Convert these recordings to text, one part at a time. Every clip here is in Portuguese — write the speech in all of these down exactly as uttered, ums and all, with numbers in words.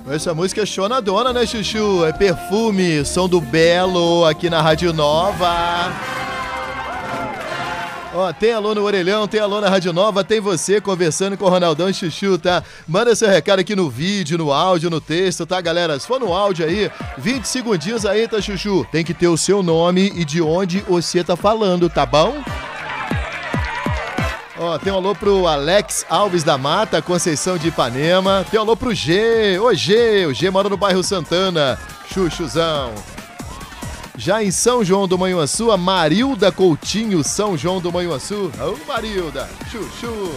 Essa música é chonadona, né, Chuchu? É Perfume, som do Belo, aqui na Rádio Nova. Ó, tem alô no Orelhão, tem alô na Rádio Nova, tem você conversando com o Ronaldão e Chuchu, tá? Manda seu recado aqui no vídeo, no áudio, no texto, tá, galera? Se for no áudio aí, vinte segundinhos aí, tá, Chuchu? Tem que ter o seu nome e de onde você tá falando, tá bom? Ó, tem um alô pro Alex Alves da Mata, Conceição de Ipanema. Tem um alô pro G. Ô, G. O G mora no bairro Santana. Chuchuzão. Já em São João do Manhuaçu, a Marilda Coutinho, São João do Manhuaçu. Ô, Marilda. Chuchu.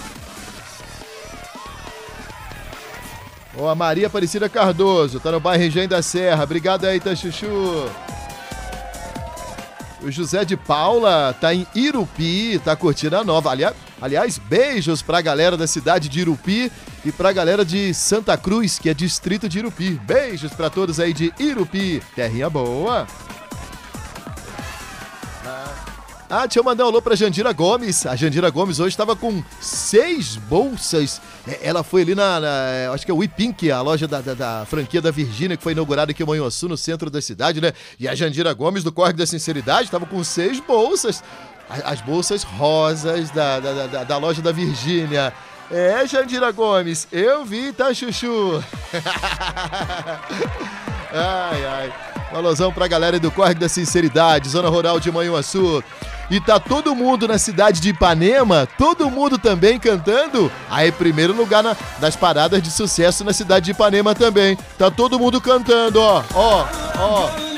Ó, a Maria Aparecida Cardoso, tá no bairro Engenho da Serra. Obrigado aí, tá, Chuchu. O José de Paula tá em Irupi, tá curtindo a Nova. Aliás, aliás, beijos pra galera da cidade de Irupi e pra galera de Santa Cruz, que é distrito de Irupi. Beijos pra todos aí de Irupi. Terrinha boa. Ah, deixa eu mandar um alô pra Jandira Gomes. A Jandira Gomes hoje estava com seis bolsas. Ela foi ali na, na acho que é o WePink, a loja da, da, da franquia da Virgínia, que foi inaugurada aqui em Manhuaçu, no centro da cidade, né? E a Jandira Gomes, do Córrego da Sinceridade, estava com seis bolsas. As, as bolsas rosas da, da, da, da loja da Virgínia. É, Jandira Gomes, eu vi, tá, Chuchu? Ai, ai. Um alôzão pra galera do Córrego da Sinceridade, zona rural de Manhuaçu. E tá todo mundo na cidade de Ipanema, todo mundo também cantando. Aí, primeiro lugar na, das paradas de sucesso na cidade de Ipanema também. Tá todo mundo cantando, ó, ó, ó.